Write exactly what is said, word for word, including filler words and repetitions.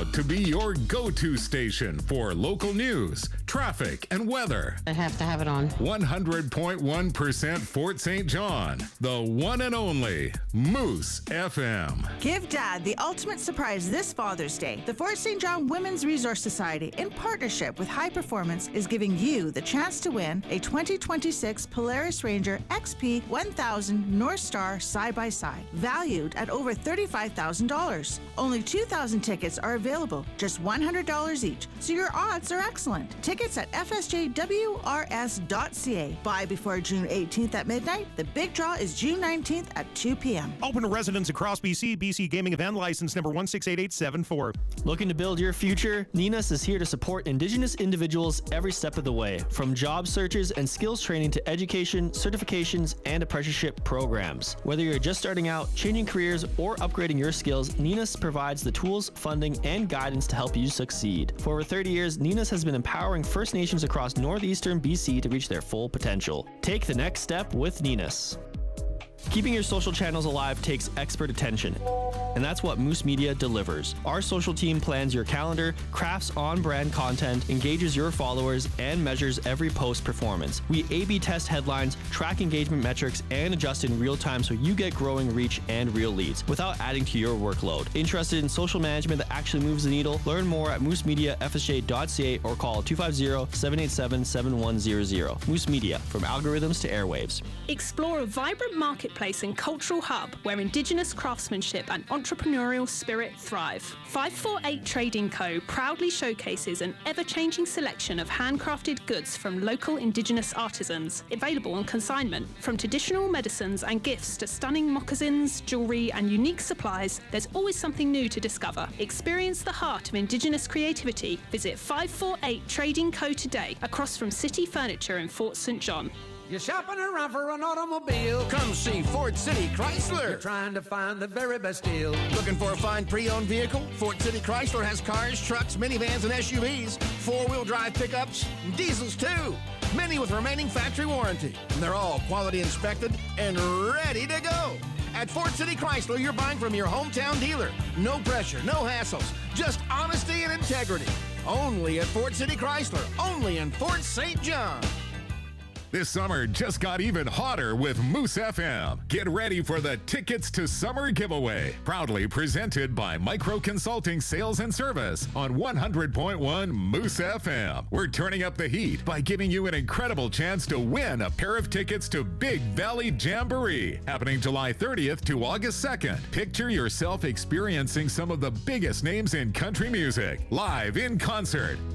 proud to be your go-to station for local news, traffic, and weather. I have to have it on. one hundred point one percent Fort Saint John, the one and only Moose F M. Give Dad the ultimate surprise this Father's Day. The Fort Saint John Women's Resource Society, in partnership with High Performance, is giving you the chance to win a twenty twenty-six Polaris Ranger X P one thousand North Star side-by-side, valued at over thirty-five thousand dollars. Only two thousand tickets are available, just one hundred dollars each, so your odds are excellent. Tickets at f s j w r s dot c a. Buy before June eighteenth at midnight. The big draw is June nineteenth at two p.m. Open to residents across B C. B C Gaming Event License number one six eight eight seven four. Looking to build your future? Ninas is here to support Indigenous individuals every step of the way, from job searches and skills training to education, certifications, and apprenticeship programs. Whether you're just starting out, changing careers, or upgrading your skills, Ninas provides the tools, funding, and guidance to help you succeed. For over thirty years, Ninas has been empowering First Nations across northeastern B C to reach their full potential. Take the next step with Ninas. Keeping your social channels alive takes expert attention, and that's what Moose Media delivers. Our social team plans your calendar, crafts on-brand content, engages your followers, and measures every post performance. We A B test headlines, track engagement metrics, and adjust in real time so you get growing reach and real leads without adding to your workload. Interested in social management that actually moves the needle? Learn more at moose media f s j dot c a or call two five zero, seven eight seven, seven one zero zero. Moose Media, from algorithms to airwaves. Explore a vibrant marketplace and cultural hub where Indigenous craftsmanship and entrepreneurial spirit thrive. five forty-eight Trading Co. proudly showcases an ever-changing selection of handcrafted goods from local Indigenous artisans, available on consignment. From traditional medicines and gifts to stunning moccasins, jewellery, and unique supplies, there's always something new to discover. Experience the heart of Indigenous creativity. Visit five forty-eight Trading Co. today, across from City Furniture in Fort Saint John. You're shopping around for an automobile? Come see Fort City Chrysler. You're trying to find the very best deal. Looking for a fine pre-owned vehicle? Fort City Chrysler has cars, trucks, minivans, and S U Vs, four-wheel drive pickups, and diesels too. Many with remaining factory warranty. And they're all quality inspected and ready to go. At Fort City Chrysler, you're buying from your hometown dealer. No pressure, no hassles, just honesty and integrity. Only at Fort City Chrysler, only in Fort Saint John. This summer just got even hotter with Moose F M. Get ready for the Tickets to Summer giveaway, proudly presented by Micro Consulting Sales and Service on one hundred point one Moose F M. We're turning up the heat by giving you an incredible chance to win a pair of tickets to Big Valley Jamboree, happening July thirtieth to August second. Picture yourself experiencing some of the biggest names in country music, live in concert.